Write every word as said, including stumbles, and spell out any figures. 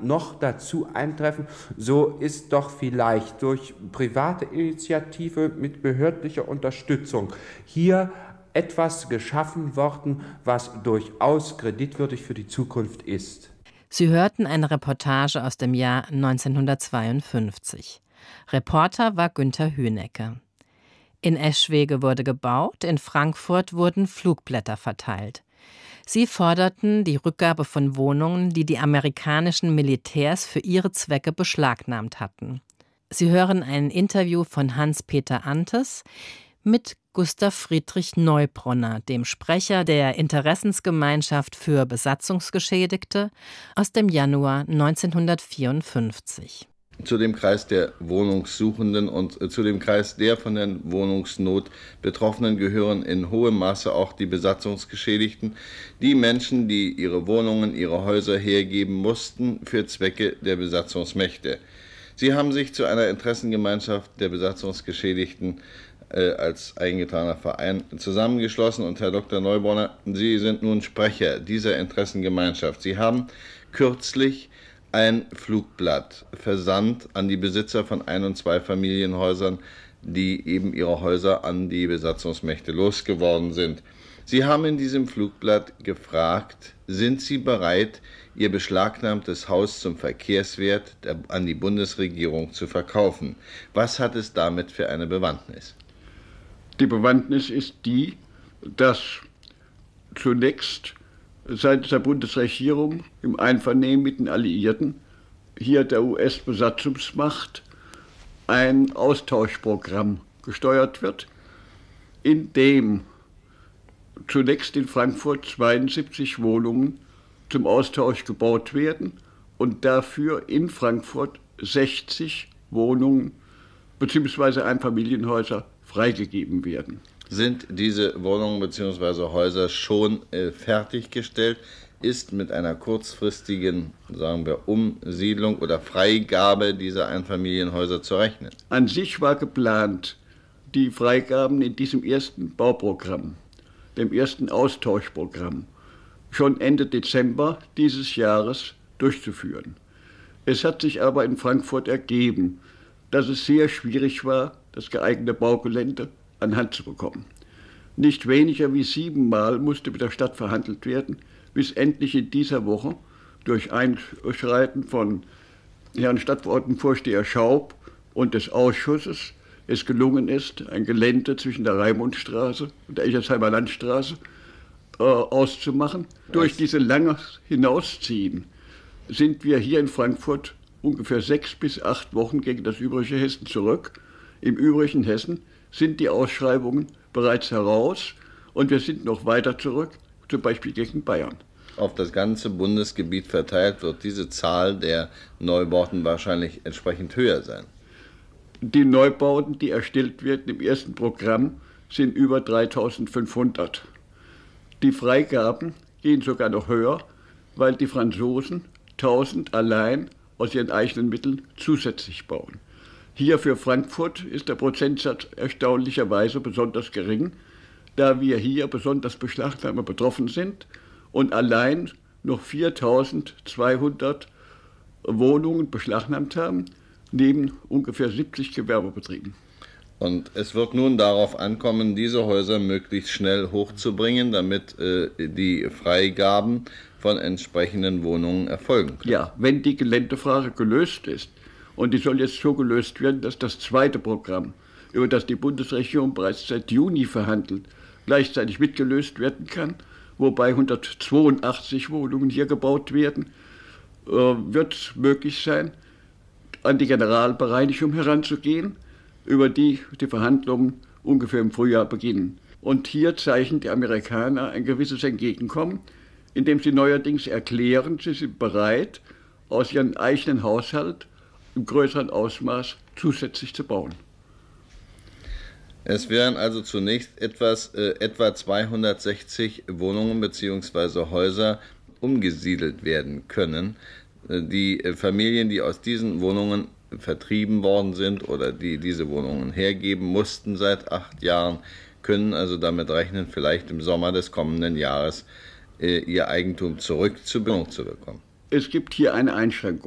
noch dazu eintreffen, so ist doch vielleicht durch private Initiative mit behördlicher Unterstützung hier etwas geschaffen worden, was durchaus kreditwürdig für die Zukunft ist. Sie hörten eine Reportage aus dem Jahr neunzehnhundertzweiundfünfzig. Reporter war Günther Hünecke. In Eschwege wurde gebaut, in Frankfurt wurden Flugblätter verteilt. Sie forderten die Rückgabe von Wohnungen, die die amerikanischen Militärs für ihre Zwecke beschlagnahmt hatten. Sie hören ein Interview von Hans-Peter Antes mit Gustav Friedrich Neubronner, dem Sprecher der Interessensgemeinschaft für Besatzungsgeschädigte, aus dem Januar neunzehnhundertvierundfünfzig. Zu dem Kreis der Wohnungssuchenden und zu dem Kreis der von der Wohnungsnot Betroffenen gehören in hohem Maße auch die Besatzungsgeschädigten, die Menschen, die ihre Wohnungen, ihre Häuser hergeben mussten für Zwecke der Besatzungsmächte. Sie haben sich zu einer Interessengemeinschaft der Besatzungsgeschädigten äh, als eingetragener Verein zusammengeschlossen. Und Herr Doktor Neubronner, Sie sind nun Sprecher dieser Interessengemeinschaft. Sie haben kürzlich ein Flugblatt versandt an die Besitzer von Ein- und Zweifamilienhäusern, die eben ihre Häuser an die Besatzungsmächte losgeworden sind. Sie haben in diesem Flugblatt gefragt, sind Sie bereit, Ihr beschlagnahmtes Haus zum Verkehrswert der, an die Bundesregierung zu verkaufen? Was hat es damit für eine Bewandtnis? Die Bewandtnis ist die, dass zunächst seitens der Bundesregierung im Einvernehmen mit den Alliierten hier der U S-Besatzungsmacht ein Austauschprogramm gesteuert wird, in dem zunächst in Frankfurt zweiundsiebzig Wohnungen zum Austausch gebaut werden und dafür in Frankfurt sechzig Wohnungen bzw. Einfamilienhäuser freigegeben werden. Sind diese Wohnungen bzw. Häuser schon äh, fertiggestellt? Ist mit einer kurzfristigen, sagen wir, Umsiedlung oder Freigabe dieser Einfamilienhäuser zu rechnen? An sich war geplant, die Freigaben in diesem ersten Bauprogramm, dem ersten Austauschprogramm, schon Ende Dezember dieses Jahres durchzuführen. Es hat sich aber in Frankfurt ergeben, dass es sehr schwierig war, das geeignete Baugelände an Hand zu bekommen. Nicht weniger wie siebenmal musste mit der Stadt verhandelt werden, bis endlich in dieser Woche durch Einschreiten von Herrn Stadtverordnetenvorsteher Schaub und des Ausschusses es gelungen ist, ein Gelände zwischen der Raimundstraße und der Echersheimer Landstraße äh, auszumachen. Was? Durch diese lange Hinausziehen sind wir hier in Frankfurt ungefähr sechs bis acht Wochen gegen das übrige Hessen zurück. Im übrigen Hessen sind die Ausschreibungen bereits heraus und wir sind noch weiter zurück, zum Beispiel gegen Bayern. Auf das ganze Bundesgebiet verteilt wird diese Zahl der Neubauten wahrscheinlich entsprechend höher sein. Die Neubauten, die erstellt werden im ersten Programm, sind über dreitausendfünfhundert. Die Freigaben gehen sogar noch höher, weil die Franzosen tausend allein aus ihren eigenen Mitteln zusätzlich bauen. Hier für Frankfurt ist der Prozentsatz erstaunlicherweise besonders gering, da wir hier besonders Beschlagnahme betroffen sind und allein noch viertausendzweihundert Wohnungen beschlagnahmt haben, neben ungefähr siebzig Gewerbebetrieben. Und es wird nun darauf ankommen, diese Häuser möglichst schnell hochzubringen, damit äh, die Freigaben von entsprechenden Wohnungen erfolgen können. Ja, wenn die Geländefrage gelöst ist, und die soll jetzt so gelöst werden, dass das zweite Programm, über das die Bundesregierung bereits seit Juni verhandelt, gleichzeitig mitgelöst werden kann, wobei hundertzweiundachtzig Wohnungen hier gebaut werden, äh, wird möglich sein, an die Generalbereinigung heranzugehen, über die die Verhandlungen ungefähr im Frühjahr beginnen. Und hier zeichnen die Amerikaner ein gewisses Entgegenkommen, indem sie neuerdings erklären, sie sind bereit, aus ihrem eigenen Haushalt im größeren Ausmaß zusätzlich zu bauen. Es werden also zunächst etwas, äh, etwa zweihundertsechzig Wohnungen bzw. Häuser umgesiedelt werden können. Die Familien, die aus diesen Wohnungen vertrieben worden sind oder die diese Wohnungen hergeben mussten seit acht Jahren, können also damit rechnen, vielleicht im Sommer des kommenden Jahres äh, ihr Eigentum zurück zur Bewohnung zu bekommen. Es gibt hier eine Einschränkung.